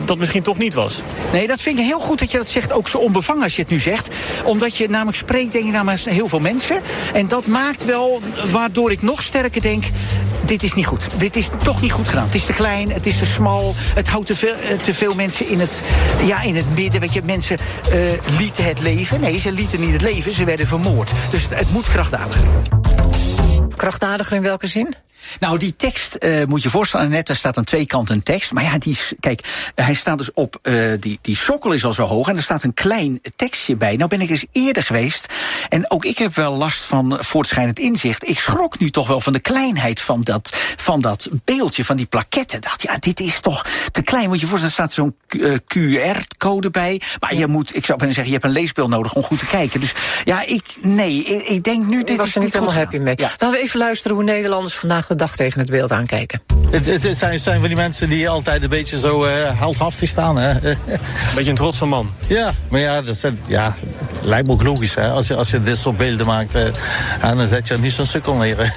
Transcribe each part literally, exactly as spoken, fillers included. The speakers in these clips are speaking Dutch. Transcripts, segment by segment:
dat misschien toch niet was. Nee, dat vind ik heel goed dat je dat zegt, ook zo onbevangen als je het nu zegt. Omdat je namelijk spreekt, denk ik, namens heel veel mensen. En dat maakt wel, waardoor ik nog sterker denk, dit is niet goed. Dit is toch niet goed gedaan. Het is te klein, het is te smal, het houdt te veel, te veel mensen in het, ja, in het midden. Weet je, mensen uh, lieten het leven. Nee, ze lieten niet het leven, ze werden vermoord. Dus het, het moet krachtdadiger. Krachtdadiger in welke zin? Nou, die tekst uh, moet je voorstellen, net daar staat aan twee kanten een tekst. Maar ja, die, kijk, uh, hij staat dus op, uh, die, die sokkel is al zo hoog en er staat een klein tekstje bij. Nou ben ik eens eerder geweest en ook ik heb wel last van voortschrijdend inzicht. Ik schrok nu toch wel van de kleinheid van dat, van dat beeldje, van die plaketten. Ik dacht, ja, dit is toch te klein. Moet je voorstellen, er staat zo'n uh, Q R-code bij. Maar je moet, ik zou bijna zeggen, je hebt een leesbril nodig om goed te kijken. Dus ja, ik, nee, ik, ik denk nu, dit was is er niet niet helemaal goed happy mee. Ja. Laten we even luisteren hoe Nederlanders vandaag de dag tegen het beeld aankijken. Het, het zijn, zijn van die mensen die altijd een beetje zo uh, heldhaftig staan. Hè? Een beetje een trotse man. Ja, maar ja, dat zijn, ja, lijkt me ook logisch. Hè? Als, je, als je dit soort beelden maakt, uh, dan zet je niet zo'n sukkel neer.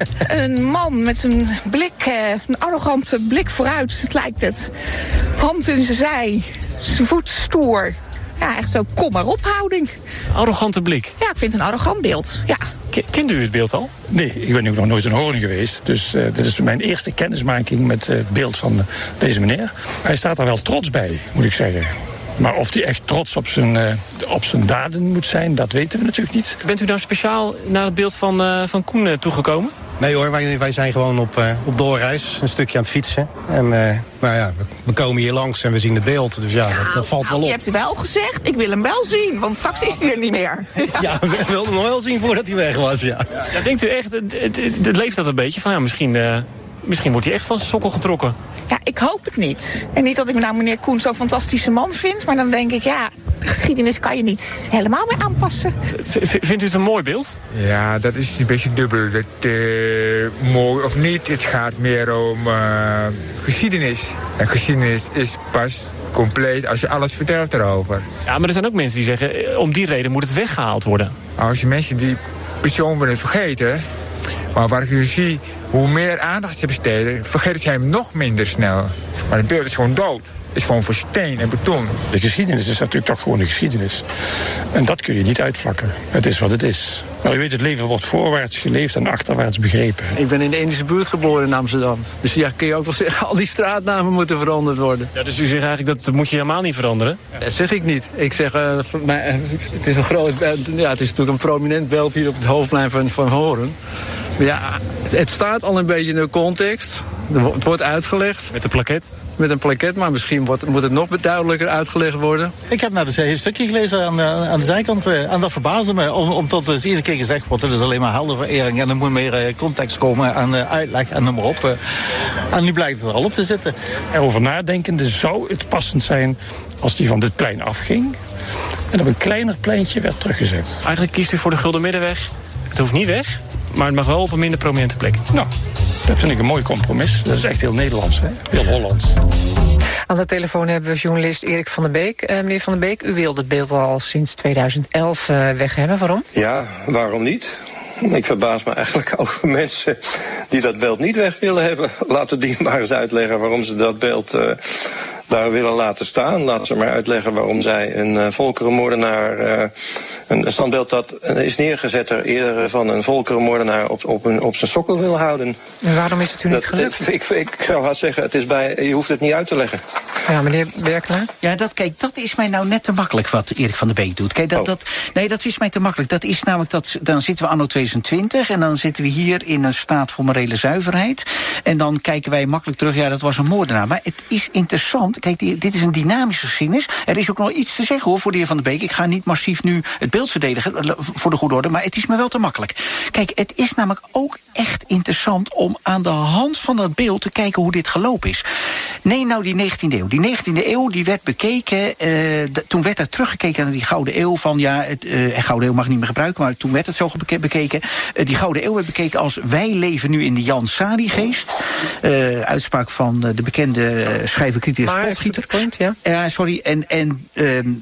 Een man met een blik, uh, een arrogante blik vooruit, lijkt het. Hand in zijn zij, zijn voet stoer. Ja, echt zo kom maar op houding. Arrogante blik. Ja, ik vind het een arrogant beeld, ja. Kent u het beeld al? Nee, ik ben ook nog nooit in Hoorn geweest. Dus uh, dit is mijn eerste kennismaking met uh, het beeld van uh, deze meneer. Hij staat daar wel trots bij, moet ik zeggen. Maar of hij echt trots op zijn, uh, op zijn daden moet zijn, dat weten we natuurlijk niet. Bent u nou speciaal naar het beeld van, uh, van Koen uh, toegekomen? Nee hoor, wij, wij zijn gewoon op, uh, op doorreis, een stukje aan het fietsen. En uh, nou ja, we, we komen hier langs en we zien het beeld. Dus ja, dat, dat valt nou, wel op. Je hebt het wel gezegd, ik wil hem wel zien, want straks is hij er niet meer. Ja, we wilden hem nog wel zien voordat hij weg was, ja. Ja, denkt u echt, het, het, het leeft dat een beetje? Van ja, misschien, uh, misschien wordt hij echt van zijn sokkel getrokken. Ja, ik hoop het niet. En niet dat ik nou meneer Koen zo'n fantastische man vind, maar dan denk ik, ja, de geschiedenis kan je niet helemaal meer aanpassen. V- vindt u het een mooi beeld? Ja, dat is een beetje dubbel. Dat, uh, mooi of niet, het gaat meer om uh, geschiedenis. En geschiedenis is pas compleet als je alles vertelt erover. Ja, maar er zijn ook mensen die zeggen, om die reden moet het weggehaald worden. Als je mensen die persoon willen vergeten, maar waar ik nu zie, hoe meer aandacht ze besteden, vergeten ze hem nog minder snel. Maar het beeld is gewoon dood. Het is gewoon voor steen en beton. De geschiedenis is natuurlijk toch gewoon de geschiedenis. En dat kun je niet uitvlakken. Het is wat het is. Maar je weet, het leven wordt voorwaarts geleefd en achterwaarts begrepen. Ik ben in de Indische buurt geboren in Amsterdam. Dus ja, kun je ook wel zeggen, al die straatnamen moeten veranderd worden. Ja, dus u zegt eigenlijk, dat moet je helemaal niet veranderen? Dat zeg ik niet. Ik zeg, uh, maar, uh, het is een groot, uh, ja, het is natuurlijk een prominent beeld hier op het hoofdplein van, van Hoorn. Maar ja, het, het staat al een beetje in de context. Het wordt uitgelegd. Met een plaket? Met een plaket, maar misschien wordt, moet het nog duidelijker uitgelegd worden. Ik heb net een stukje gelezen aan de, aan de zijkant. En dat verbaasde me, om, omdat dus iedere keer gezegd wordt, het is alleen maar heldenverering en er moet meer context komen en uitleg en noem maar op. En nu blijkt het er al op te zitten. Erover nadenkende zou het passend zijn als die van dit plein afging en op een kleiner pleintje werd teruggezet. Eigenlijk kiest u voor de Gulden Middenweg. Het hoeft niet weg, maar het mag wel op een minder prominente plek. Nou, dat vind ik een mooi compromis. Dat is echt heel Nederlands, hè? Heel Hollands. Aan de telefoon hebben we journalist Erik van der Beek. Uh, meneer van der Beek, u wilde het beeld al sinds tweeduizend elf uh, weg hebben. Waarom? Ja, waarom niet? Ik verbaas me eigenlijk over mensen die dat beeld niet weg willen hebben. Laten die maar eens uitleggen waarom ze dat beeld uh, daar willen laten staan. Laten ze maar uitleggen waarom zij een uh, volkerenmoordenaar, uh, een standbeeld dat is neergezet er eerder van een volkerenmoordenaar op, op, een, op zijn sokkel willen houden. En waarom is het u niet dat, gelukt? Ik, ik, ik zou haast zeggen, het is bij, je hoeft het niet uit te leggen. Ja, meneer Berkelaar? Ja, dat, kijk, dat is mij nou net te makkelijk wat Erik van der Beek doet. Kijk, dat, oh. dat, nee, dat is mij te makkelijk. Dat is namelijk, dat, dan zitten we anno tweeduizend twintig en dan zitten we hier in een staat van morele zuiverheid. En dan kijken wij makkelijk terug, ja, dat was een moordenaar. Maar het is interessant, kijk, die, dit is een dynamische geschiedenis. Er is ook nog iets te zeggen, hoor, voor de heer Van der Beek. Ik ga niet massief nu het beeld verdedigen, voor de goede orde, maar het is me wel te makkelijk. Kijk, het is namelijk ook echt interessant om aan de hand van dat beeld te kijken hoe dit gelopen is. Nee, nou die negentiende eeuw. Die negentiende eeuw die werd bekeken, uh, de, toen werd er teruggekeken naar die Gouden Eeuw van, ja, het uh, Gouden Eeuw mag ik niet meer gebruiken, maar toen werd het zo beke- bekeken. Uh, die Gouden Eeuw werd bekeken als wij leven nu in de Jan Sadi-geest. Uh, uitspraak van uh, de bekende uh, schrijver Critias Potgieter. Point, ja. Ja, uh, sorry, en... en um,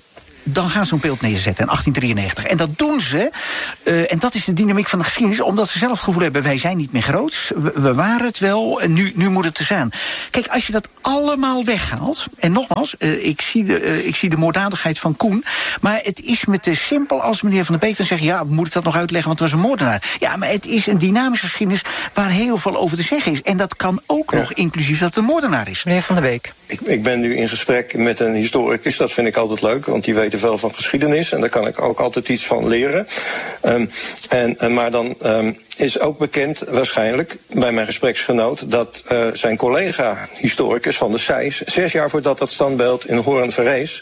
dan gaan ze een beeld neerzetten in achttien drieënnegentig. En dat doen ze, uh, en dat is de dynamiek van de geschiedenis, omdat ze zelf het gevoel hebben, wij zijn niet meer groots, we, we waren het wel, en nu, nu moet het er zijn. Kijk, als je dat allemaal weghaalt, en nogmaals, uh, ik, zie de, uh, ik zie de moorddadigheid van Koen, maar het is me te simpel als meneer Van der Beek dan zegt, ja, moet ik dat nog uitleggen, want het was een moordenaar. Ja, maar het is een dynamische geschiedenis waar heel veel over te zeggen is. En dat kan ook ja. nog inclusief dat het een moordenaar is. Meneer Van der Beek. Ik, ik ben nu in gesprek met een historicus, dat vind ik altijd leuk, want die weten veel van geschiedenis en daar kan ik ook altijd iets van leren. Um, en, en, maar dan um, is ook bekend, waarschijnlijk, bij mijn gespreksgenoot, dat uh, zijn collega-historicus van de S E I S, zes jaar voordat dat standbeeld in Hoorn verrees,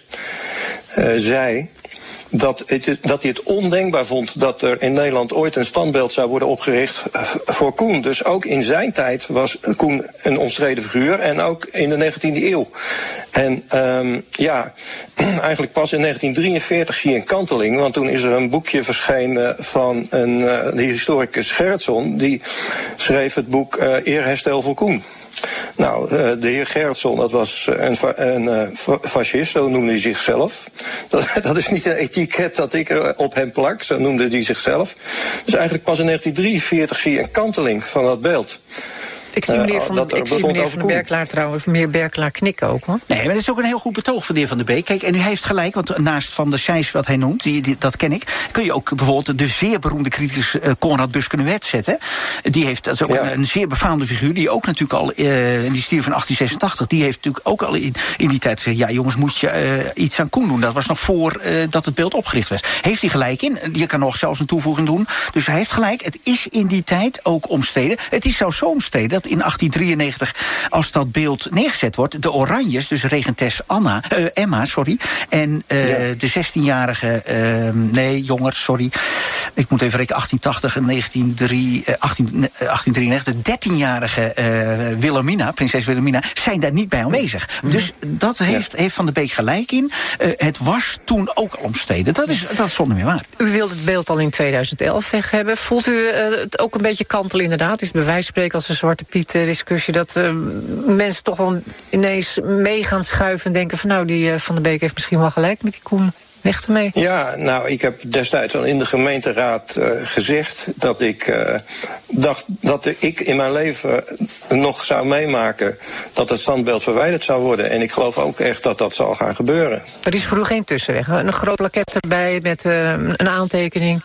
uh, zei dat, het, dat hij het ondenkbaar vond dat er in Nederland ooit een standbeeld zou worden opgericht voor Koen. Dus ook in zijn tijd was Koen een omstreden figuur en ook in de negentiende eeuw. En um, ja, eigenlijk pas in negentien drieënveertig zie je een kanteling, want toen is er een boekje verschenen van een uh, de historicus Gerritson, die schreef het boek uh, Eerherstel voor Koen. Nou, uh, de heer Gerritson, dat was een, een uh, fascist, zo noemde hij zichzelf. Dat, dat is niet een etiket dat ik er op hem plak, zo noemde hij zichzelf. Dus eigenlijk pas in negentien drieënveertig zie je een kanteling van dat beeld. Ik zie meneer Van, uh, dat, ik zie meneer van der Berklaar trouwens, meneer Berklaar knikken ook, hoor. Nee, maar dat is ook een heel goed betoog van de heer Van der Beek. Kijk, en u heeft gelijk, want naast Van der Sijs, wat hij noemt, die, die, dat ken ik, kun je ook bijvoorbeeld de zeer beroemde criticus uh, Konrad Buskenuet zetten. Die heeft, dat is ook ja. een, een zeer befaamde figuur, die ook natuurlijk al, uh, die stierf in achttien zesentachtig, die heeft natuurlijk ook al in, in die tijd gezegd, ja jongens, moet je uh, iets aan Koen doen. Dat was nog voor uh, dat het beeld opgericht werd. Heeft hij gelijk in, je kan nog zelfs een toevoeging doen. Dus hij heeft gelijk, het is in die tijd ook omstreden. Het is zelfs zo omstreden dat in achttien drieënnegentig, als dat beeld neergezet wordt, de Oranjes, dus regentes Anna, uh, Emma, sorry, en uh, ja. de zestienjarige, uh, nee, jonger, sorry, ik moet even rekenen, achttien tachtig en negentien drieënnegentig, de dertienjarige uh, Wilhelmina, prinses Wilhelmina, zijn daar niet bij aanwezig. Mm. Dus dat heeft, ja. heeft Van der Beek gelijk in. Uh, het was toen ook al omstreden. Dat is, dat is zonder meer waar. U wilde het beeld al in tweeduizend elf weg hebben. Voelt u uh, het ook een beetje kantelen inderdaad? Is het bij wijze van spreken als een Zwarte Piet uh, discussie dat uh, mensen toch wel ineens mee gaan schuiven en denken van nou, die uh, Van der Beek heeft misschien wel gelijk met die Koen. Weg ermee. Ja, nou, ik heb destijds al in de gemeenteraad uh, gezegd dat ik uh, dacht dat ik in mijn leven nog zou meemaken dat het standbeeld verwijderd zou worden. En ik geloof ook echt dat dat zal gaan gebeuren. Er is voor u geen tussenweg. Een groot plakket erbij met uh, een aantekening.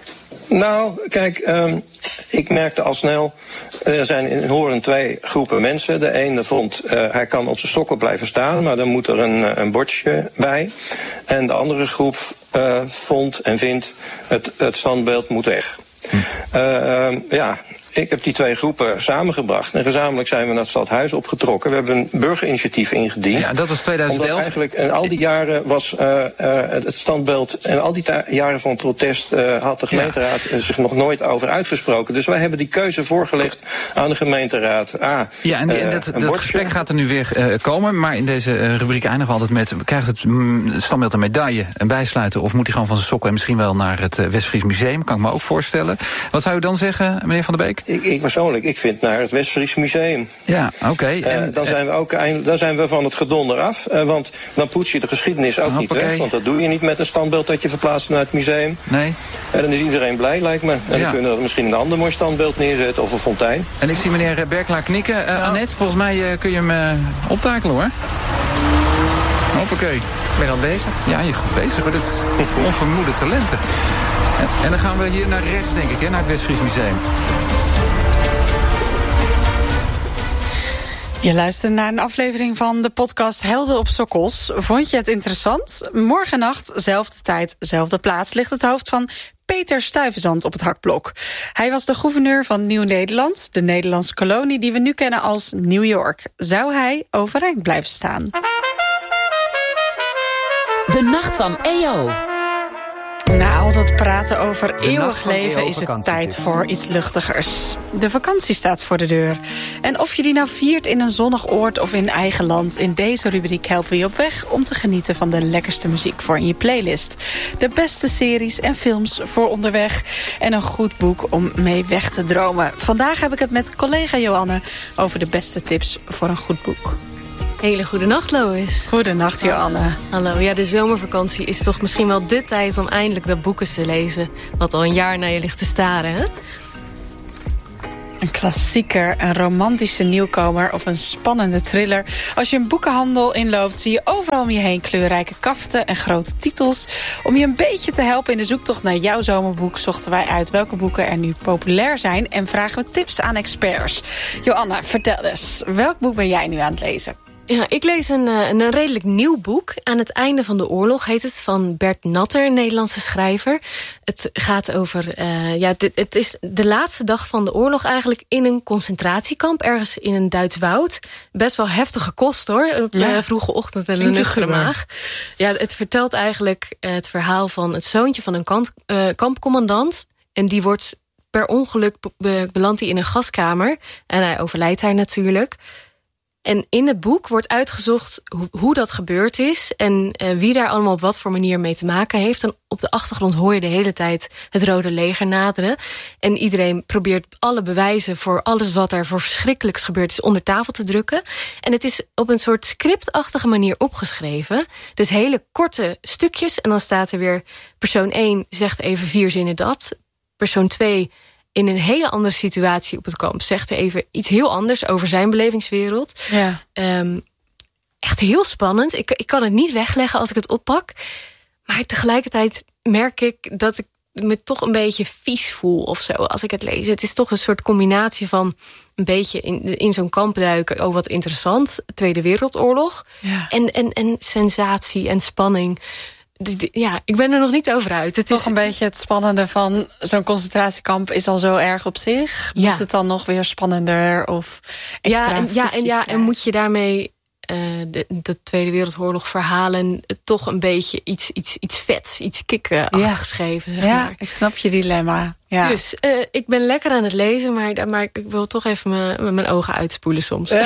Nou, kijk, um, ik merkte al snel, er zijn in Hoorn twee groepen mensen. De ene vond, uh, hij kan op zijn sokken blijven staan, maar dan moet er een, een bordje bij. En de andere groep uh, vond en vindt, het, het standbeeld moet weg. Hm. Uh, uh, ja... Ik heb die twee groepen samengebracht en gezamenlijk zijn we naar het stadhuis opgetrokken. We hebben een burgerinitiatief ingediend. Ja, dat was tweeduizend elf. Omdat eigenlijk in al die jaren was uh, uh, het standbeeld en al die ta- jaren van protest uh, had de gemeenteraad ja. zich nog nooit over uitgesproken. Dus wij hebben die keuze voorgelegd aan de gemeenteraad. Ah, ja, en, uh, en dat, dat gesprek gaat er nu weer uh, komen, maar in deze uh, rubriek eindigen we altijd met, krijgt het mm, standbeeld een medaille, een bijsluiter, of moet hij gewoon van zijn sokken en misschien wel naar het uh, Westfries Museum? Kan ik me ook voorstellen. Wat zou u dan zeggen, meneer Van der Beek? Ik, ik persoonlijk, ik vind naar het Westfries Museum. Ja, oké. Okay. Uh, dan zijn we ook eind, dan zijn we van het gedonder af. Uh, want dan poets je de geschiedenis ook Hoppakee. niet weg. Want dat doe je niet met een standbeeld dat je verplaatst naar het museum. Nee. En dan is iedereen blij, lijkt me. En ja. dan kunnen we misschien een ander mooi standbeeld neerzetten of een fontein. En ik zie meneer Berklaar knikken. Uh, ja. Annette, volgens mij uh, kun je hem uh, optakelen, hoor. Hoppakee. Ben je al bezig? Ja, je goed bezig. Maar dit is onvermoede talenten. En, en dan gaan we hier naar rechts, denk ik, hè, naar het Westfries Museum. Je luistert naar een aflevering van de podcast Helden op Sokkels. Vond je het interessant? Morgennacht, zelfde tijd, zelfde plaats, ligt het hoofd van Peter Stuyvesant op het hakblok. Hij was de gouverneur van Nieuw-Nederland, de Nederlandse kolonie die we nu kennen als New York. Zou hij overeind blijven staan? De Nacht van E O. Na al dat praten over eeuwig leven is het tijd voor iets luchtigers. De vakantie staat voor de deur. En of je die nou viert in een zonnig oord of in eigen land, in deze rubriek helpen we je op weg om te genieten van de lekkerste muziek voor in je playlist. De beste series en films voor onderweg en een goed boek om mee weg te dromen. Vandaag heb ik het met collega Joanne over de beste tips voor een goed boek. Hele goede nacht, Lois. Goedenacht, Joanne. Hallo. Ja, de zomervakantie is toch misschien wel de tijd om eindelijk dat boek eens te lezen. Wat al een jaar naar je ligt te staren, hè? Een klassieker, een romantische nieuwkomer of een spannende thriller. Als je een boekenhandel inloopt, zie je overal om je heen kleurrijke kaften en grote titels. Om je een beetje te helpen in de zoektocht naar jouw zomerboek zochten wij uit welke boeken er nu populair zijn en vragen we tips aan experts. Joanna, vertel eens, welk boek ben jij nu aan het lezen? Ja, ik lees een, een redelijk nieuw boek. Aan het einde van de oorlog heet het, van Bert Natter, een Nederlandse schrijver. Het gaat over, uh, ja, dit, het is de laatste dag van de oorlog eigenlijk in een concentratiekamp, ergens in een Duits woud. Best wel heftige kost, hoor, op de ja. vroege ochtend en een nuchtere maag. Ja, het vertelt eigenlijk het verhaal van het zoontje van een kamp, uh, kampcommandant. En die wordt per ongeluk be- belandt hij in een gaskamer. En hij overlijdt daar natuurlijk. En in het boek wordt uitgezocht hoe, hoe dat gebeurd is en uh, wie daar allemaal op wat voor manier mee te maken heeft. En op de achtergrond hoor je de hele tijd het Rode Leger naderen. En iedereen probeert alle bewijzen voor alles wat er voor verschrikkelijks gebeurd is onder tafel te drukken. En het is op een soort scriptachtige manier opgeschreven. Dus hele korte stukjes en dan staat er weer persoon één zegt even vier zinnen dat. Persoon twee in een hele andere situatie op het kamp zegt er even iets heel anders over zijn belevingswereld. Ja. Um, echt heel spannend. Ik, ik kan het niet wegleggen als ik het oppak. Maar tegelijkertijd merk ik dat ik me toch een beetje vies voel of zo als ik het lees. Het is toch een soort combinatie van een beetje in, in zo'n kamp duiken. Oh, wat interessant. Tweede Wereldoorlog. Ja. En, en, en sensatie en spanning. Ja, ik ben er nog niet over uit. Het Toch is een beetje het spannende van zo'n concentratiekamp is al zo erg op zich. Moet ja. het dan nog weer spannender of extra ja, en, ja, en, ja, en moet je daarmee uh, de, de Tweede Wereldoorlog verhalen toch een beetje iets, iets, iets vets, iets kicken-achtig geven. Zeg ja, maar. Ik snap je dilemma. Ja. Dus uh, ik ben lekker aan het lezen, maar, maar ik wil toch even mijn, mijn ogen uitspoelen soms. Ja.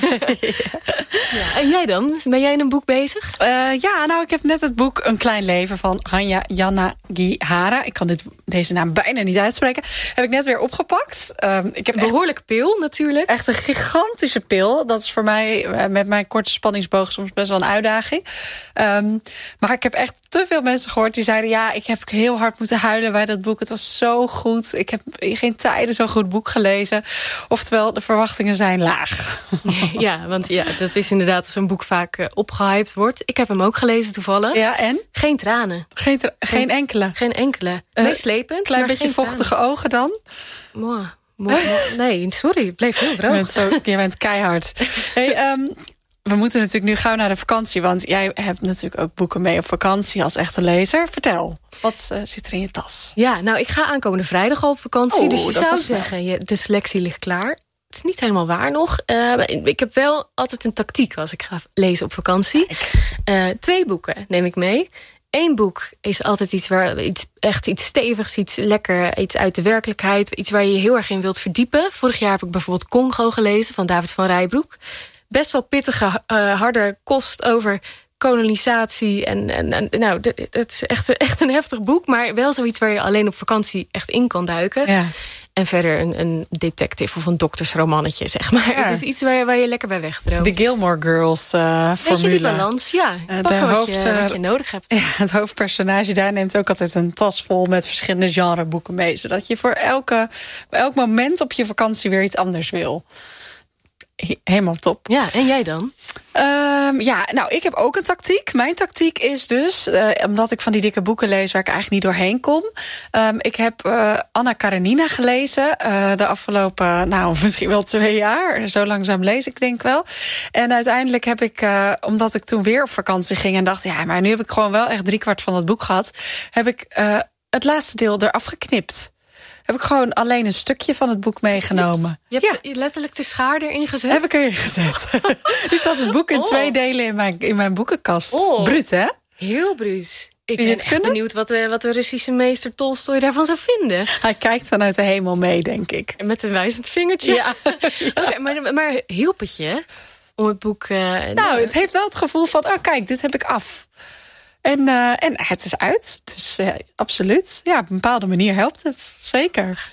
Ja. En jij dan? Ben jij in een boek bezig? Uh, ja, nou, ik heb net het boek Een Klein Leven van Hanya Yanagihara. Ik kan dit, deze naam bijna niet uitspreken. Heb ik net weer opgepakt. Um, ik heb een behoorlijke echt, pil natuurlijk. Echt een gigantische pil. Dat is voor mij uh, met mijn korte spanningsboog soms best wel een uitdaging. Um, maar ik heb echt te veel mensen gehoord die zeiden, ja, ik heb heel hard moeten huilen bij dat boek. Het was zo goed. Ik heb in geen tijden zo'n goed boek gelezen. Oftewel, de verwachtingen zijn laag. Ja, want ja, dat is inderdaad als een boek vaak uh, opgehyped wordt. Ik heb hem ook gelezen toevallig. Ja, en? Geen tranen. Geen, tra- geen, geen enkele? Geen enkele. Meeslepend. Een klein maar beetje vochtige tranen. Ogen dan? Mooi. Nee, sorry, het bleef heel droog. Je bent, zo, je bent keihard. Hey, um, we moeten natuurlijk nu gauw naar de vakantie, want jij hebt natuurlijk ook boeken mee op vakantie als echte lezer. Vertel, wat uh, zit er in je tas? Ja, nou, ik ga aankomende vrijdag al op vakantie. Oh, dus je zou zeggen, je, de selectie ligt klaar. Het is niet helemaal waar nog. Uh, ik heb wel altijd een tactiek als ik ga lezen op vakantie. Uh, twee boeken neem ik mee. Eén boek is altijd iets waar iets, echt iets stevigs, iets lekker, iets uit de werkelijkheid, iets waar je je heel erg in wilt verdiepen. Vorig jaar heb ik bijvoorbeeld Congo gelezen van David van Rijbroek. Best wel pittige, uh, harde kost over kolonisatie. En, en, en nou, het is echt, echt een heftig boek, maar wel zoiets waar je alleen op vakantie echt in kan duiken. Ja. En verder een, een detective of een doktersromannetje, zeg maar. Ja. Het is iets waar je, waar je lekker bij wegdroomt. De Gilmore Girls uh, formule. Weet je, die balans, ja. Uh, de wat, hoofd, je, wat je nodig hebt. Ja, het hoofdpersonage daar neemt ook altijd een tas vol met verschillende genreboeken mee. Zodat je voor elke, elk moment op je vakantie weer iets anders wil. Helemaal top. Ja, en jij dan? Um, ja, nou, ik heb ook een tactiek. Mijn tactiek is dus, uh, omdat ik van die dikke boeken lees waar ik eigenlijk niet doorheen kom. Um, ik heb uh, Anna Karenina gelezen uh, de afgelopen, nou, misschien wel twee jaar. Zo langzaam lees ik denk wel. En uiteindelijk heb ik, uh, omdat ik toen weer op vakantie ging en dacht, ja, maar nu heb ik gewoon wel echt driekwart van het boek gehad, heb ik uh, het laatste deel eraf geknipt. Heb ik gewoon alleen een stukje van het boek meegenomen. Je hebt ja. letterlijk de schaar erin gezet? Heb ik erin gezet. Nu staat het boek in oh. twee delen in mijn, in mijn boekenkast. Oh. Bruut, hè? Heel bruut. Ik ben echt benieuwd wat de, wat de Russische meester Tolstoj daarvan zou vinden. Hij kijkt vanuit de hemel mee, denk ik. Met een wijzend vingertje. Ja. ja. Okay, maar, maar hielp het je om het boek... Uh, nou, nou, het heeft wel het gevoel van, oh kijk, dit heb ik af. En, uh, en het is uit, dus uh, absoluut. Ja, op een bepaalde manier helpt het, zeker.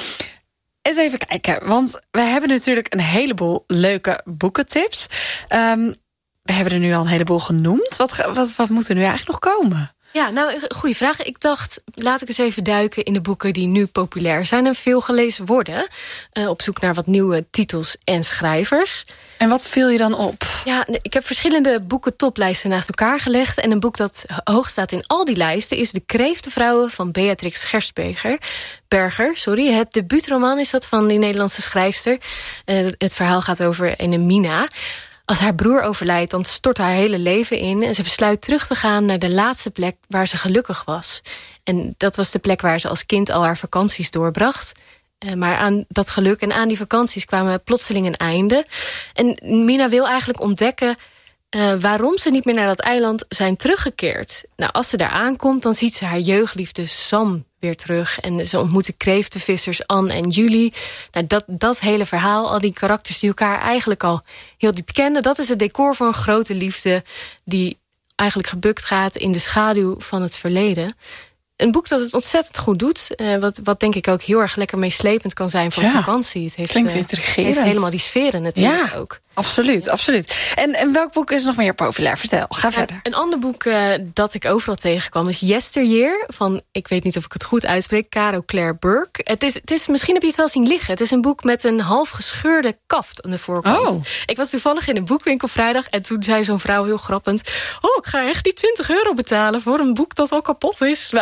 Eens even kijken, want we hebben natuurlijk een heleboel leuke boekentips. Um, we hebben er nu al een heleboel genoemd. Wat, wat, wat moet er nu eigenlijk nog komen? Ja, nou, goede vraag. Ik dacht, laat ik eens even duiken in de boeken die nu populair zijn en veel gelezen worden. Uh, op zoek naar wat nieuwe titels en schrijvers. En wat viel je dan op? Ja, ik heb verschillende boeken toplijsten naast elkaar gelegd. En een boek dat hoog staat in al die lijsten is De Kreeftenvrouwen van Beatrix Gerstberger. Berger, sorry. Het debuutroman is dat van die Nederlandse schrijfster. Uh, het verhaal gaat over Enemina. Als haar broer overlijdt, dan stort haar hele leven in en ze besluit terug te gaan naar de laatste plek waar ze gelukkig was. En dat was de plek waar ze als kind al haar vakanties doorbracht. Maar aan dat geluk en aan die vakanties kwamen plotseling een einde. En Mina wil eigenlijk ontdekken uh, waarom ze niet meer naar dat eiland zijn teruggekeerd. Nou, als ze daar aankomt, dan ziet ze haar jeugdliefde Sam weer terug. En ze ontmoet de kreeftenvissers Anne en Julie. Nou, dat, dat hele verhaal, al die karakters die elkaar eigenlijk al heel diep kennen, dat is het decor voor een grote liefde die eigenlijk gebukt gaat in de schaduw van het verleden. Een boek dat het ontzettend goed doet. Uh, wat, wat denk ik ook heel erg lekker meeslepend kan zijn voor ja, vakantie. Het heeft, klinkt uh, intrigerend. heeft helemaal die sferen natuurlijk ja, ook. Absoluut, absoluut. En, en welk boek is nog meer populair? Vertel, ga ja, verder. Een ander boek uh, dat ik overal tegenkwam is Yesteryear. Van, ik weet niet of ik het goed uitspreek, Caro Claire Burke. Het is, het is, misschien heb je het wel zien liggen. Het is een boek met een half gescheurde kaft aan de voorkant. Oh. Ik was toevallig in een boekwinkel vrijdag en toen zei zo'n vrouw heel grappend: oh, ik ga echt die twintig euro betalen voor een boek dat al kapot is.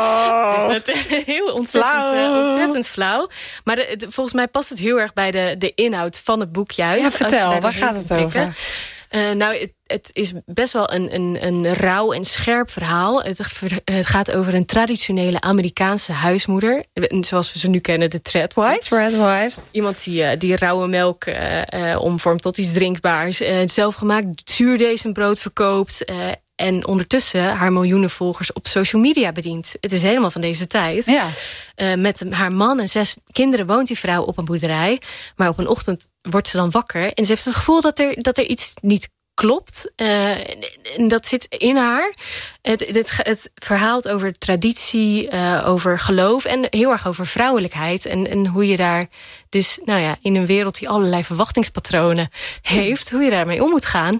Oh. Het is net heel ontzettend flauw. Uh, ontzettend flauw. Maar de, de, volgens mij past het heel erg bij de, de inhoud van het boek juist. Ja, vertel, waar gaat het over? Uh, nou, het, het is best wel een, een, een rauw en scherp verhaal. Het, het gaat over een traditionele Amerikaanse huismoeder. Zoals we ze nu kennen, de Treadwives. Treadwives. Iemand die, uh, die rauwe melk uh, uh, omvormt tot iets drinkbaars. Uh, zelfgemaakt zuurdezenbrood verkoopt. Uh, En ondertussen haar miljoenen volgers op social media bedient. Het is helemaal van deze tijd. Ja. Uh, met haar man en zes kinderen woont die vrouw op een boerderij. Maar op een ochtend wordt ze dan wakker. En ze heeft het gevoel dat er, dat er iets niet klopt. Uh, en dat zit in haar. Het, het, het verhaalt over traditie, uh, over geloof en heel erg over vrouwelijkheid. En, en hoe je daar dus, nou ja, in een wereld die allerlei verwachtingspatronen heeft, hoe je daarmee om moet gaan.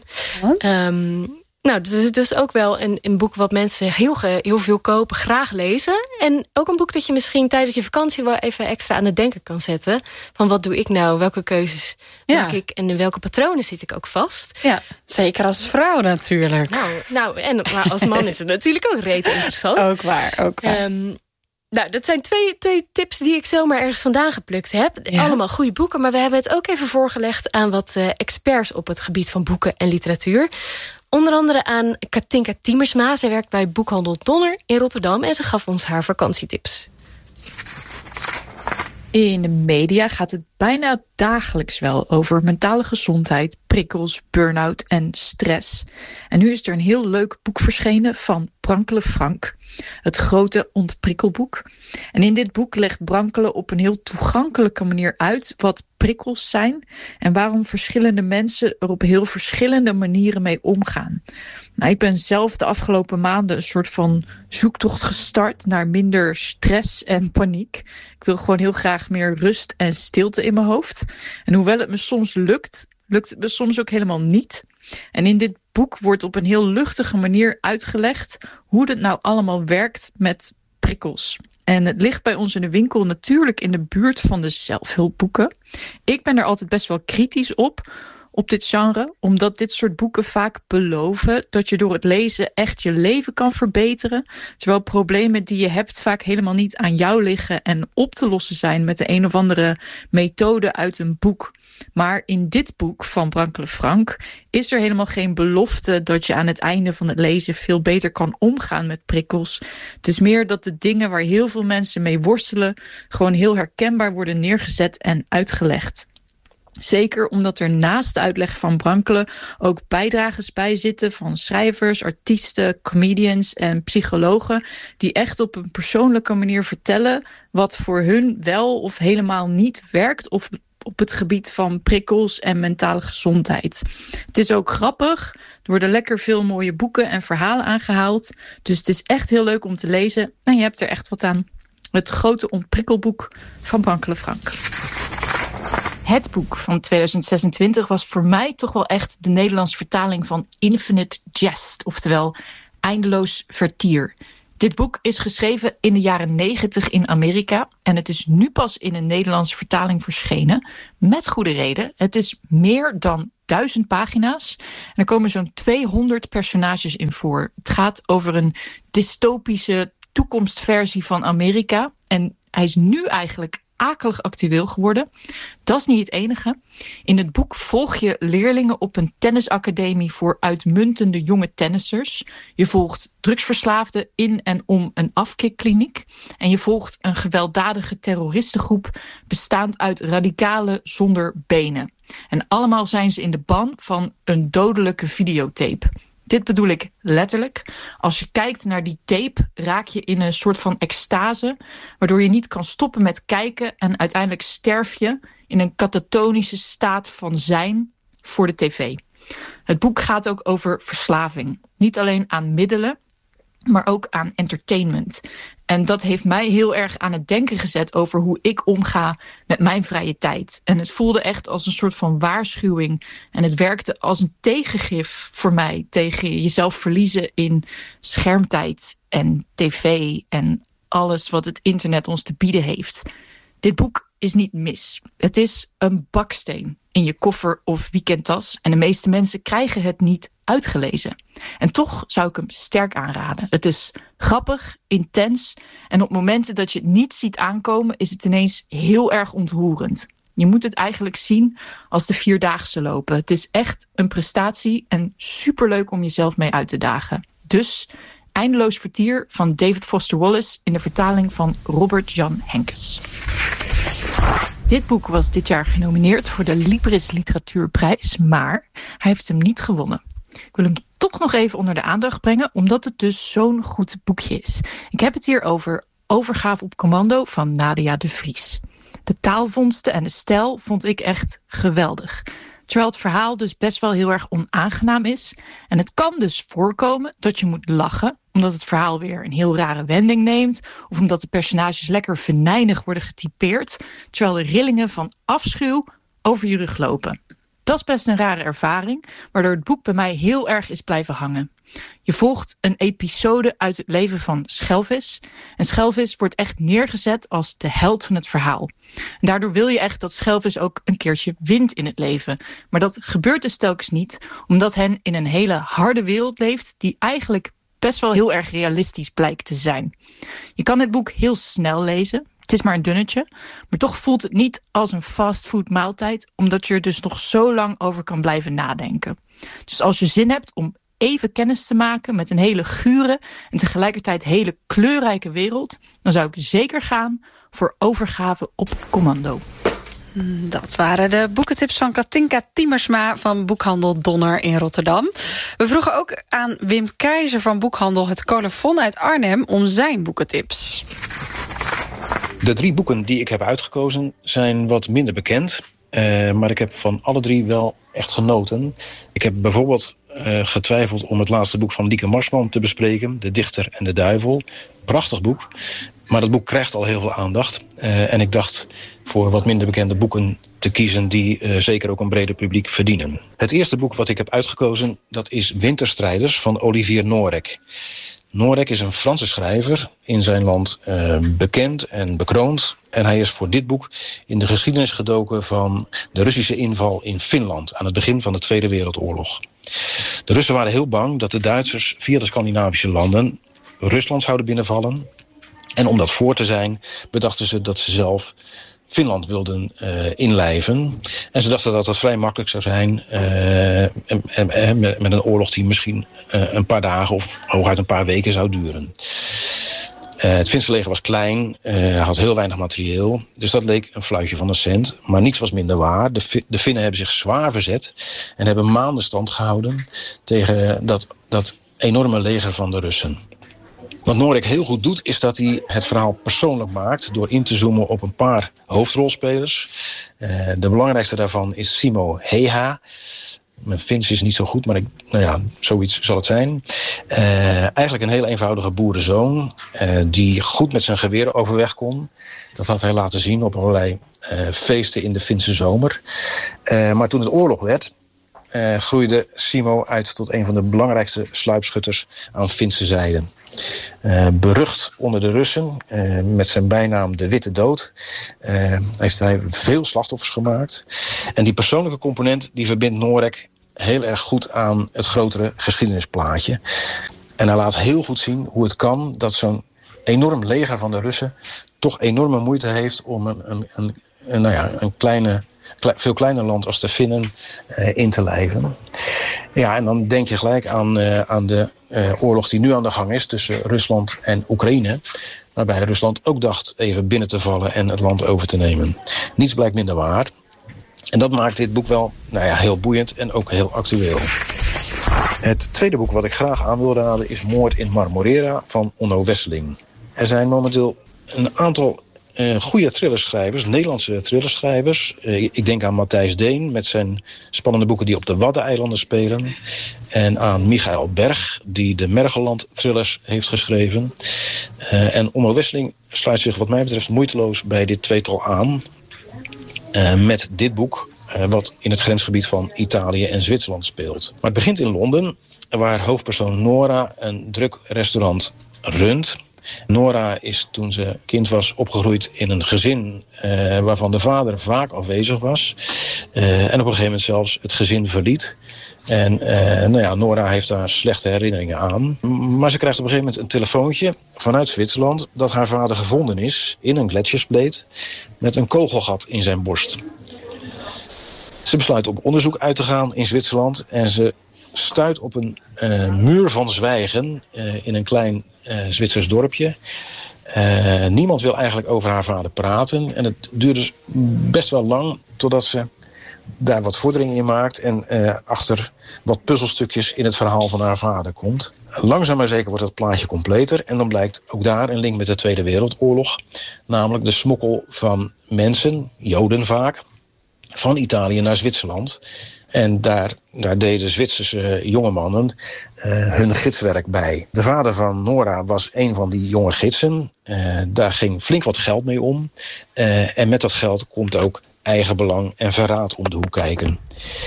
Um, Nou, dat is dus ook wel een, een boek wat mensen heel, heel veel kopen, graag lezen. En ook een boek dat je misschien tijdens je vakantie wel even extra aan het denken kan zetten. Van wat doe ik nou, welke keuzes ja. maak ik en in welke patronen zit ik ook vast. Ja, zeker als vrouw natuurlijk. Nou, nou en maar als man is het natuurlijk ook rete interessant. Ook waar, ook waar. Um, Nou, dat zijn twee, twee tips die ik zomaar ergens vandaan geplukt heb. Ja. Allemaal goede boeken, maar we hebben het ook even voorgelegd aan wat uh, experts op het gebied van boeken en literatuur. Onder andere aan Katinka Tiemersma. Zij werkt bij Boekhandel Donner in Rotterdam en ze gaf ons haar vakantietips. In de media gaat het bijna dagelijks wel over mentale gezondheid, prikkels, burn-out en stress. En nu is er een heel leuk boek verschenen van Brankele Frank. Het grote ontprikkelboek. En in dit boek legt Brankele op een heel toegankelijke manier uit wat prikkels zijn en waarom verschillende mensen er op heel verschillende manieren mee omgaan. Nou, ik ben zelf de afgelopen maanden een soort van zoektocht gestart naar minder stress en paniek. Ik wil gewoon heel graag meer rust en stilte in mijn hoofd. En hoewel het me soms lukt, lukt het me soms ook helemaal niet. En in dit boek wordt op een heel luchtige manier uitgelegd hoe dit nou allemaal werkt met prikkels. En het ligt bij ons in de winkel natuurlijk in de buurt van de zelfhulpboeken. Ik ben er altijd best wel kritisch op, op dit genre, omdat dit soort boeken vaak beloven dat je door het lezen echt je leven kan verbeteren, terwijl problemen die je hebt vaak helemaal niet aan jou liggen en op te lossen zijn met de een of andere methode uit een boek. Maar in dit boek van Brankele Frank is er helemaal geen belofte dat je aan het einde van het lezen veel beter kan omgaan met prikkels. Het is meer dat de dingen waar heel veel mensen mee worstelen gewoon heel herkenbaar worden neergezet en uitgelegd. Zeker omdat er naast de uitleg van Brankele ook bijdrages bij zitten van schrijvers, artiesten, comedians en psychologen die echt op een persoonlijke manier vertellen wat voor hun wel of helemaal niet werkt of op het gebied van prikkels en mentale gezondheid. Het is ook grappig. Er worden lekker veel mooie boeken en verhalen aangehaald. Dus het is echt heel leuk om te lezen. En je hebt er echt wat aan. Het grote ontprikkelboek van Brankele Frank. Het boek van tweeduizend zesentwintig was voor mij toch wel echt de Nederlandse vertaling van Infinite Jest, oftewel eindeloos vertier. Dit boek is geschreven in de jaren negentig in Amerika en het is nu pas in een Nederlandse vertaling verschenen. Met goede reden. Het is meer dan duizend pagina's en er komen zo'n tweehonderd personages in voor. Het gaat over een dystopische toekomstversie van Amerika en hij is nu eigenlijk akelig actueel geworden. Dat is niet het enige. In het boek volg je leerlingen op een tennisacademie voor uitmuntende jonge tennissers. Je volgt drugsverslaafden in en om een afkikkliniek. En je volgt een gewelddadige terroristengroep bestaand uit radicalen zonder benen. En allemaal zijn ze in de ban van een dodelijke videotape. Dit bedoel ik letterlijk. Als je kijkt naar die tape, raak je in een soort van extase, waardoor je niet kan stoppen met kijken en uiteindelijk sterf je in een katatonische staat van zijn voor de tv. Het boek gaat ook over verslaving. Niet alleen aan middelen, maar ook aan entertainment. En dat heeft mij heel erg aan het denken gezet over hoe ik omga met mijn vrije tijd. En het voelde echt als een soort van waarschuwing. En het werkte als een tegengif voor mij tegen jezelf verliezen in schermtijd en tv en alles wat het internet ons te bieden heeft. Dit boek is niet mis. Het is een baksteen in je koffer of weekendtas. En de meeste mensen krijgen het niet uitgelezen. En toch zou ik hem sterk aanraden. Het is grappig, intens. En op momenten dat je het niet ziet aankomen, is het ineens heel erg ontroerend. Je moet het eigenlijk zien als de Vierdaagse lopen. Het is echt een prestatie en superleuk om jezelf mee uit te dagen. Dus Eindeloos vertier van David Foster Wallace in de vertaling van Robert Jan Henkes. Dit boek was dit jaar genomineerd voor de Libris Literatuurprijs, maar hij heeft hem niet gewonnen. Ik wil hem toch nog even onder de aandacht brengen, omdat het dus zo'n goed boekje is. Ik heb het hier over Overgave op commando van Nadia de Vries. De taalvondsten en de stijl vond ik echt geweldig. Terwijl het verhaal dus best wel heel erg onaangenaam is. En het kan dus voorkomen dat je moet lachen, omdat het verhaal weer een heel rare wending neemt, of omdat de personages lekker venijnig worden getypeerd, terwijl de rillingen van afschuw over je rug lopen. Dat is best een rare ervaring, waardoor het boek bij mij heel erg is blijven hangen. Je volgt een episode uit het leven van Schelvis. En Schelvis wordt echt neergezet als de held van het verhaal. En daardoor wil je echt dat Schelvis ook een keertje wint in het leven. Maar dat gebeurt dus telkens niet, omdat hen in een hele harde wereld leeft die eigenlijk best wel heel erg realistisch blijkt te zijn. Je kan het boek heel snel lezen. Het is maar een dunnetje, maar toch voelt het niet als een fastfood maaltijd, omdat je er dus nog zo lang over kan blijven nadenken. Dus als je zin hebt om even kennis te maken met een hele gure en tegelijkertijd hele kleurrijke wereld, dan zou ik zeker gaan voor Overgave op commando. Dat waren de boekentips van Katinka Tiemersma van Boekhandel Donner in Rotterdam. We vroegen ook aan Wim Keizer van Boekhandel Het Colofon uit Arnhem om zijn boekentips. De drie boeken die ik heb uitgekozen zijn wat minder bekend. Uh, maar ik heb van alle drie wel echt genoten. Ik heb bijvoorbeeld uh, getwijfeld om het laatste boek van Lieke Marsman te bespreken. De Dichter en de Duivel. Prachtig boek. Maar dat boek krijgt al heel veel aandacht. Uh, en ik dacht voor wat minder bekende boeken te kiezen die uh, zeker ook een breder publiek verdienen. Het eerste boek wat ik heb uitgekozen, dat is Winterstrijders van Olivier Noorek. Noorek is een Franse schrijver, in zijn land uh, bekend en bekroond. En hij is voor dit boek in de geschiedenis gedoken van de Russische inval in Finland aan het begin van de Tweede Wereldoorlog. De Russen waren heel bang dat de Duitsers via de Scandinavische landen Rusland zouden binnenvallen. En om dat voor te zijn, bedachten ze dat ze zelf Finland wilden uh, inlijven. En ze dachten dat dat vrij makkelijk zou zijn. Uh, en, en, met, met een oorlog die misschien uh, een paar dagen of hooguit een paar weken zou duren. Uh, het Finse leger was klein, uh, had heel weinig materieel. Dus dat leek een fluitje van een cent. Maar niets was minder waar. De, de Finnen hebben zich zwaar verzet. En hebben maanden stand gehouden tegen dat, dat enorme leger van de Russen. Wat Noorek heel goed doet, is dat hij het verhaal persoonlijk maakt door in te zoomen op een paar hoofdrolspelers. Uh, de belangrijkste daarvan is Simo Heha. Mijn Fins is niet zo goed, maar ik, nou ja, zoiets zal het zijn. Uh, eigenlijk een heel eenvoudige boerenzoon uh, die goed met zijn geweer overweg kon. Dat had hij laten zien op allerlei uh, feesten in de Finse zomer. Uh, maar toen het oorlog werd, uh, groeide Simo uit tot een van de belangrijkste sluipschutters aan Finse zijde. Uh, berucht onder de Russen, uh, met zijn bijnaam de Witte Dood, uh, heeft hij veel slachtoffers gemaakt. En die persoonlijke component die verbindt Norek heel erg goed aan het grotere geschiedenisplaatje. En hij laat heel goed zien hoe het kan dat zo'n enorm leger van de Russen toch enorme moeite heeft om een, een, een, een, nou ja, een kleine, veel kleiner land als de Finnen uh, in te lijven. Ja, en dan denk je gelijk aan, uh, aan de uh, oorlog die nu aan de gang is tussen Rusland en Oekraïne. Waarbij Rusland ook dacht even binnen te vallen en het land over te nemen. Niets blijkt minder waar. En dat maakt dit boek wel nou ja, heel boeiend en ook heel actueel. Het tweede boek wat ik graag aan wil raden is Moord in Marmorera van Onno Wesseling. Er zijn momenteel een aantal uh, goede thrillerschrijvers, Nederlandse thrillerschrijvers. Uh, ik denk aan Matthijs Deen met zijn spannende boeken die op de Waddeneilanden spelen. En aan Michael Berg, die de Mergeland thrillers heeft geschreven. Uh, en Onno Wesseling sluit zich wat mij betreft moeiteloos bij dit tweetal aan. Uh, met dit boek, uh, wat in het grensgebied van Italië en Zwitserland speelt. Maar het begint in Londen, waar hoofdpersoon Nora een druk restaurant runt. Nora is toen ze kind was opgegroeid in een gezin uh, waarvan de vader vaak afwezig was. Uh, en op een gegeven moment zelfs het gezin verliet. En uh, nou ja, Nora heeft daar slechte herinneringen aan. Maar ze krijgt op een gegeven moment een telefoontje vanuit Zwitserland dat haar vader gevonden is in een gletsjerspleet met een kogelgat in zijn borst. Ze besluit op onderzoek uit te gaan in Zwitserland en ze stuit op een uh, muur van zwijgen uh, in een klein uh, Zwitsers dorpje. Uh, niemand wil eigenlijk over haar vader praten en het duurt dus best wel lang totdat ze daar wat vorderingen in maakt en uh, achter wat puzzelstukjes in het verhaal van haar vader komt. Langzaam maar zeker wordt het plaatje completer en dan blijkt ook daar een link met de Tweede Wereldoorlog, namelijk de smokkel van mensen, Joden vaak, van Italië naar Zwitserland. En daar, daar deden Zwitserse jonge mannen uh, hun gidswerk bij. De vader van Nora was een van die jonge gidsen. Uh, daar ging flink wat geld mee om. Uh, en met dat geld komt ook eigenbelang en verraad om de hoek kijken.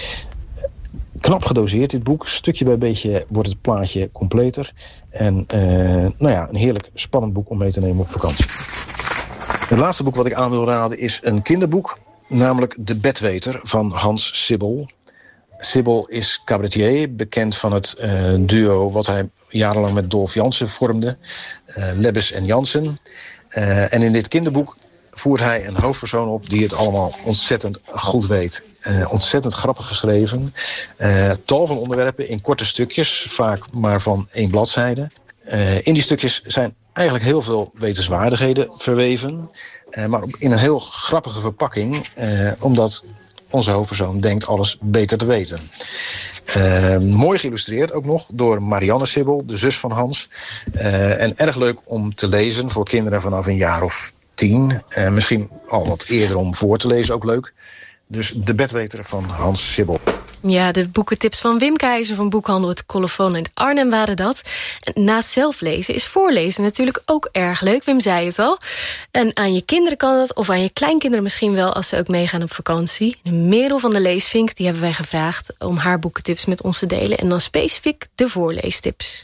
Knap gedoseerd dit boek. Stukje bij beetje wordt het plaatje completer. En uh, nou ja, een heerlijk spannend boek om mee te nemen op vakantie. Het laatste boek wat ik aan wil raden is een kinderboek. Namelijk De Bedweter van Hans Sibbel. Sibbel is cabaretier, bekend van het uh, duo wat hij jarenlang met Dolf Jansen vormde. Uh, Lebbes en Jansen. Uh, en in dit kinderboek voert hij een hoofdpersoon op die het allemaal ontzettend goed weet. Uh, ontzettend grappig geschreven. Uh, tal van onderwerpen in korte stukjes, vaak maar van één bladzijde. Uh, in die stukjes zijn eigenlijk heel veel wetenswaardigheden verweven. Uh, maar in een heel grappige verpakking, uh, omdat onze hoofdpersoon denkt alles beter te weten. Uh, mooi geïllustreerd ook nog door Marianne Sibbel, de zus van Hans. Uh, en erg leuk om te lezen voor kinderen vanaf een jaar of tien. Uh, misschien al wat eerder om voor te lezen, ook leuk. Dus De Bedweter van Hans Sibbel. Ja, de boekentips van Wim Keizer van boekhandel Het Colofoon in Arnhem waren dat. En naast zelf lezen is voorlezen natuurlijk ook erg leuk. Wim zei het al. En aan je kinderen kan dat, of aan je kleinkinderen misschien wel als ze ook meegaan op vakantie. Merel van de Leesvink, die hebben wij gevraagd om haar boekentips met ons te delen. En dan specifiek de voorleestips.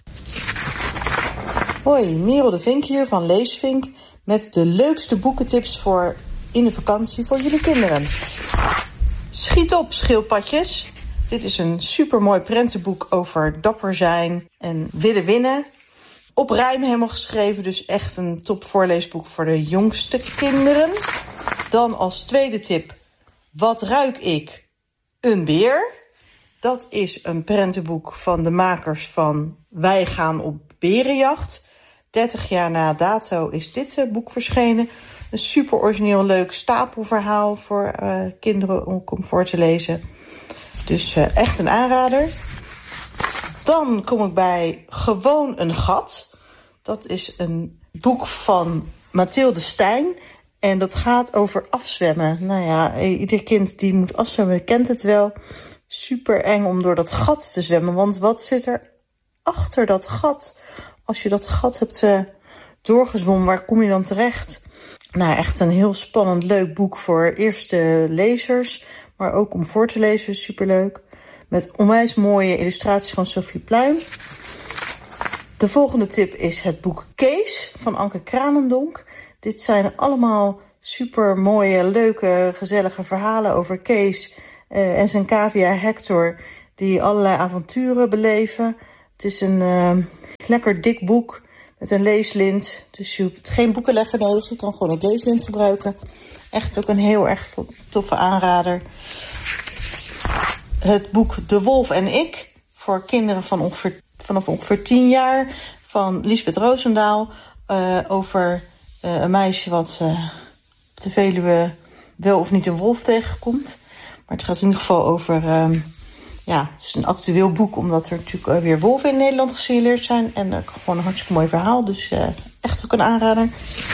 Hoi, Merel de Vink hier van Leesvink met de leukste boekentips voor in de vakantie voor jullie kinderen. Schiet op, schildpadjes. Dit is een supermooi prentenboek over dapper zijn en willen winnen. Op rijm helemaal geschreven, dus echt een top voorleesboek voor de jongste kinderen. Dan als tweede tip, Wat ruik ik? Een beer. Dat is een prentenboek van de makers van Wij gaan op berenjacht. dertig jaar na dato is dit boek verschenen. Een super origineel leuk stapelverhaal voor uh, kinderen om, om voor te lezen. Dus uh, echt een aanrader. Dan kom ik bij Gewoon een gat. Dat is een boek van Mathilde Stijn. En dat gaat over afzwemmen. Nou ja, ieder kind die moet afzwemmen kent het wel. super eng om door dat gat te zwemmen. Want wat zit er achter dat gat? Als je dat gat hebt uh, doorgezwommen, waar kom je dan terecht? Nou, echt een heel spannend, leuk boek voor eerste lezers. Maar ook om voor te lezen, superleuk. Met onwijs mooie illustraties van Sophie Pluim. De volgende tip is het boek Kees van Anke Kranendonk. Dit zijn allemaal super mooie, leuke, gezellige verhalen over Kees uh, en zijn cavia Hector, die allerlei avonturen beleven. Het is een uh, lekker dik boek met een leeslint. Dus je hebt geen boekenlegger nodig, je kan gewoon het leeslint gebruiken. Echt ook een heel erg toffe aanrader. Het boek De Wolf en ik, voor kinderen van ongeveer, vanaf ongeveer tien jaar, van Liesbeth Roosendaal, uh, over uh, een meisje wat uh, op de Veluwe wel of niet een wolf tegenkomt. Maar het gaat in ieder geval over, uh, ja, het is een actueel boek, omdat er natuurlijk weer wolven in Nederland gesignaleerd zijn. En uh, gewoon een hartstikke mooi verhaal, dus uh, echt ook een aanrader.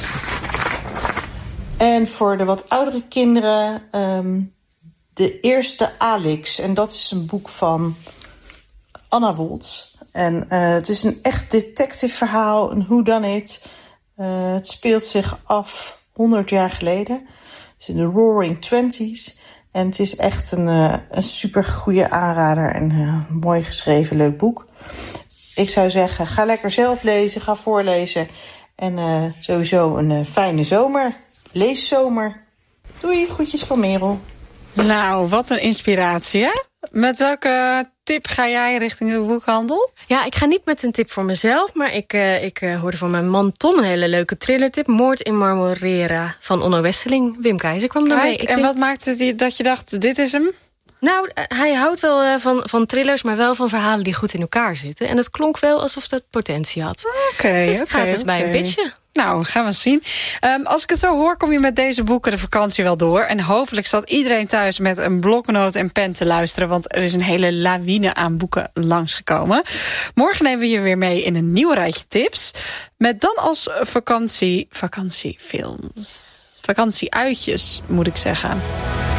En voor de wat oudere kinderen, um, De Eerste Alix. En dat is een boek van Anna Woltz. En uh, het is een echt detective verhaal, een whodunit. Uh, het speelt zich af honderd jaar geleden. Dus in de Roaring Twenties. En het is echt een, uh, een super goede aanrader en uh, mooi geschreven, leuk boek. Ik zou zeggen, ga lekker zelf lezen, ga voorlezen. En uh, sowieso een uh, fijne zomer. Leeszomer. Doei, groetjes van Merel. Nou, wat een inspiratie, hè? Met welke tip ga jij richting de boekhandel? Ja, ik ga niet met een tip voor mezelf, maar ik, uh, ik uh, hoorde van mijn man Tom een hele leuke thrillertip. Moord in Marmorera van Onno Wesseling. Wim Keizer kwam daarmee. En denk... wat maakte het dat je dacht, dit is hem? Nou, hij houdt wel uh, van, van thrillers, maar wel van verhalen die goed in elkaar zitten. En het klonk wel alsof dat potentie had. Oké, okay, dus ik okay, ga het eens okay. bij een pitchen. Nou, gaan we zien. Um, als ik het zo hoor, kom je met deze boeken de vakantie wel door. En hopelijk zat iedereen thuis met een bloknoot en pen te luisteren, want er is een hele lawine aan boeken langsgekomen. Morgen nemen we je weer mee in een nieuw rijtje tips. Met dan als vakantie, vakantiefilms. Vakantieuitjes, moet ik zeggen.